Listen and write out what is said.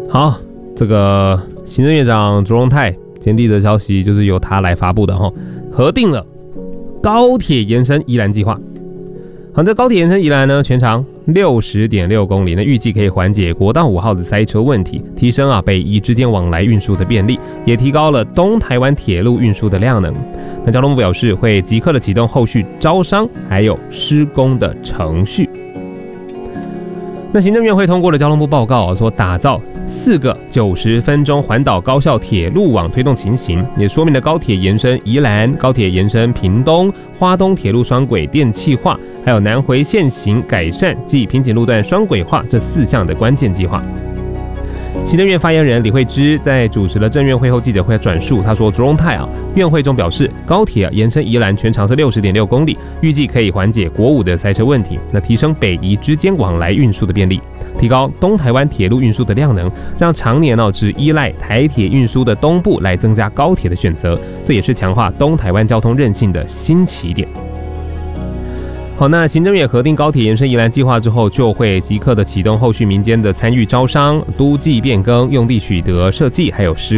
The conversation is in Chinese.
好，这个行政院长卓荣泰今天第一则消息就是由他来发布的哈，核定了高铁延伸宜兰计划。好，这高铁延伸宜兰呢，全长60.6公里，那预计可以缓解国道5号的塞车问题，提升北宜之间往来运输的便利，也提高了东台湾铁路运输的量能。那交通部表示，会即刻的启动后续招商还有施工的程序。那行政院会通过了交通部报告说打造4个90分钟环岛高效铁路网推动情形，也说明了高铁延伸宜兰、高铁延伸屏东、花东铁路双轨电气化，还有南回线型改善及瓶颈路段双轨化这4项的关键计划。行政院发言人李惠芝在主持了政院会后记者会转述，他说卓荣泰院会中表示，高铁延伸宜兰全长是60.6公里，预计可以缓解国5的塞车问题，那提升北宜之间往来运输的便利，提高东台湾铁路运输的量能，让常年只依赖台铁运输的东部来增加高铁的选择，这也是强化东台湾交通韧性的新起点。好，那行政院核定高铁延伸宜兰计划之后，就会即刻的启动后续民间的参与招商、都计变更、用地取得设计，还有施